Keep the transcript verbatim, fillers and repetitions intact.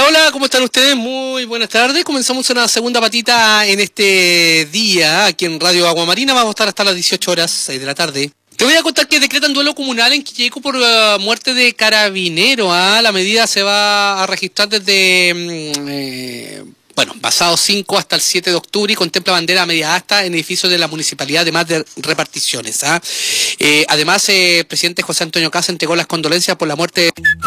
Hola, ¿cómo están ustedes? Muy buenas tardes. Comenzamos una segunda patita en este día aquí en Radio Aguamarina. Vamos a estar hasta las dieciocho horas, seis de la tarde. Te voy a contar que decretan duelo comunal en Quilleco por uh, muerte de carabinero. ¿ah? La medida se va a registrar desde, mm, eh, bueno, pasado cinco hasta el siete de octubre y contempla bandera a media asta en edificios de la municipalidad, además de reparticiones. ¿ah? Eh, además, eh, el presidente José Antonio Caz entregó las condolencias por la muerte